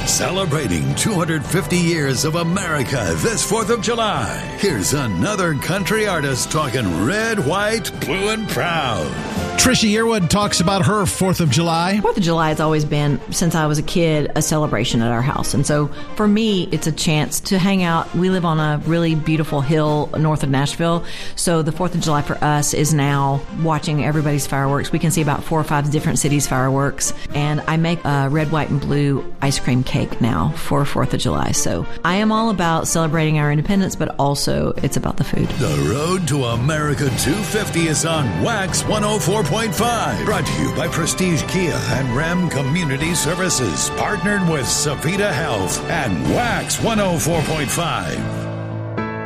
Celebrating 250 years of America this 4th of July. Here's another country artist talking red, white, blue, and proud. Trisha Yearwood talks about her 4th of July. 4th of July has always been, since I was a kid, a celebration at our house. And so for me, it's a chance to hang out. We live on a really beautiful hill north of Nashville. So the 4th of July for us is now watching everybody's fireworks. We can see about 4 or 5 different cities' fireworks. And I make a red, white, and blue ice cream cake now for 4th of July. So I am all about celebrating our independence, but also it's about the food. The road to America 250 is on Wax 104.5. Brought to you by Prestige Kia and Ram Community Services. Partnered with Savita Health and Wax 104.5.